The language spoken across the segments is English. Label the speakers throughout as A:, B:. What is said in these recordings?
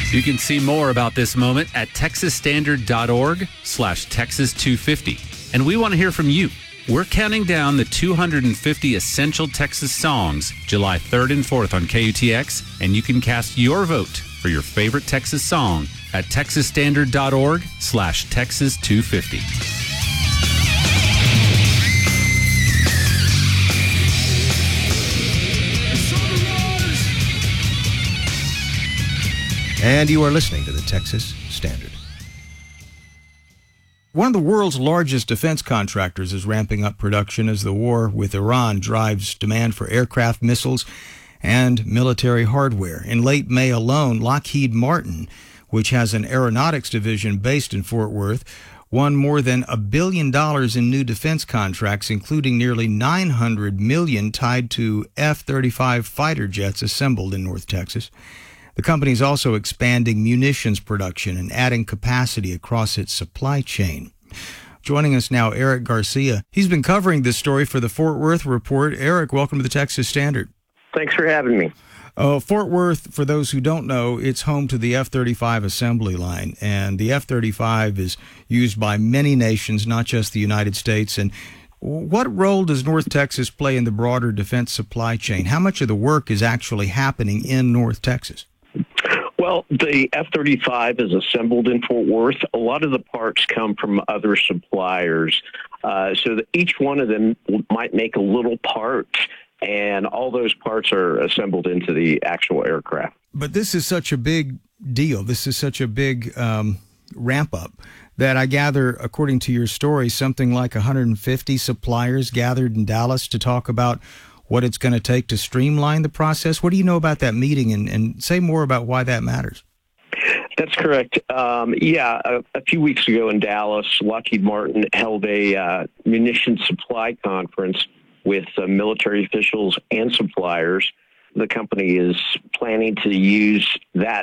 A: You can see more about this moment at texasstandard.org/Texas250. And we want to hear from you. We're counting down the 250 essential Texas songs July 3rd and 4th on KUTX, and you can cast your vote for your favorite Texas song at texasstandard.org/Texas250.
B: And you are listening to the Texas Standard. One of the world's largest defense contractors is ramping up production as the war with Iran drives demand for aircraft, missiles, and military hardware. In late May alone, Lockheed Martin, which has an aeronautics division based in Fort Worth, won more than $1 billion in new defense contracts, including nearly $900 million tied to F-35 fighter jets assembled in North Texas. The company is also expanding munitions production and adding capacity across its supply chain. Joining us now, Eric Garcia. He's been covering this story for the Fort Worth Report. Eric, welcome to the Texas Standard.
C: Thanks for having me.
B: Fort Worth, for those who don't know, it's home to the F-35 assembly line, and the F-35 is used by many nations, not just the United States. And what role does North Texas play in the broader defense supply chain? How much of the work is actually happening in North Texas?
C: Well, the F-35 is assembled in Fort Worth. A lot of the parts come from other suppliers, so that each one of them might make a little part, and all those parts are assembled into the actual aircraft.
B: But this is such a big deal. This is such a big ramp up that I gather, according to your story, something like 150 suppliers gathered in Dallas to talk about what it's going to take to streamline the process. What do you know about that meeting, and say more about why that matters?
C: That's correct. A few weeks ago in Dallas, Lockheed Martin held a munitions supply conference with military officials and suppliers. The company is planning to use that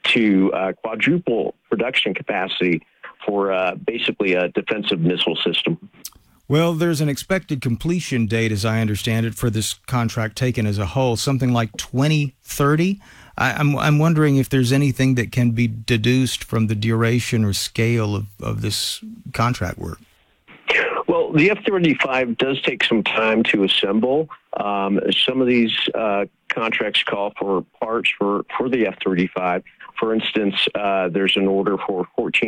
C: to quadruple production capacity for basically a defensive missile system.
B: Well, there's an expected completion date, as I understand it, for this contract taken as a whole, something like 2030. I'm wondering if there's anything that can be deduced from the duration or scale of this contract work.
C: Well, the F-35 does take some time to assemble. Some of these contracts call for parts for the F-35. For instance, there's an order for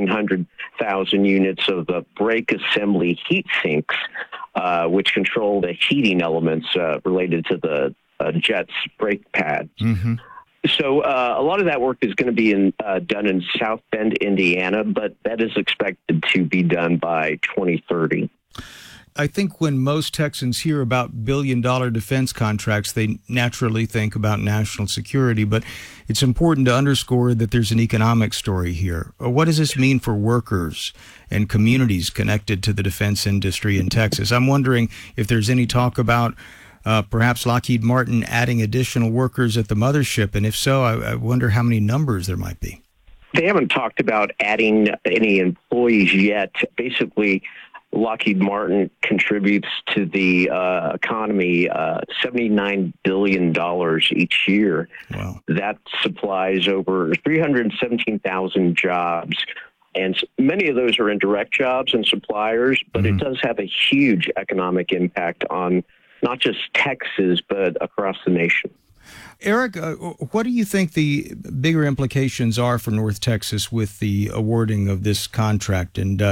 C: 1,400,000 units of the brake assembly heat sinks, which control the heating elements related to the jet's brake pads. Mm-hmm. So a lot of that work is going to be done in South Bend, Indiana, but that is expected to be done by 2030.
B: I think when most Texans hear about billion-dollar defense contracts, they naturally think about national security, but it's important to underscore that there's an economic story here. What does this mean for workers and communities connected to the defense industry in Texas? I'm wondering if there's any talk about perhaps Lockheed Martin adding additional workers at the mothership, and if so, I wonder how many numbers there might be.
C: They haven't talked about adding any employees yet. Basically, Lockheed Martin contributes to the economy $79 billion each year.
B: Wow. That
C: supplies over 317,000 jobs. And many of those are indirect jobs and suppliers, but it does have a huge economic impact on not just Texas, but across the nation.
B: Eric, what do you think the bigger implications are for North Texas with the awarding of this contract? And,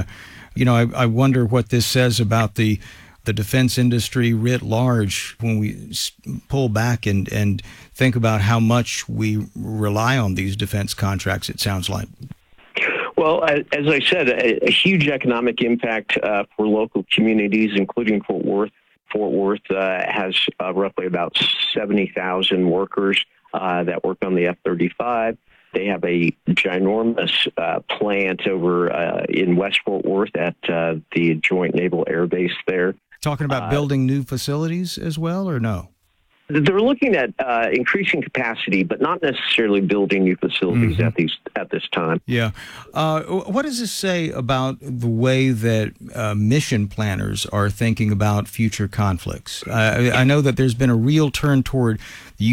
B: I wonder what this says about the defense industry writ large when we pull back and think about how much we rely on these defense contracts, it sounds like.
C: Well, as I said, a huge economic impact for local communities, including Fort Worth. Fort Worth has roughly about 70,000 workers that work on the F-35. They have a ginormous plant over in West Fort Worth at the Joint Naval Air Base there.
B: Talking about building new facilities as well, or no?
C: They're looking at increasing capacity, but not necessarily building new facilities at this time.
B: Yeah. What does this say about the way that mission planners are thinking about future conflicts? I know that there's been a real turn toward the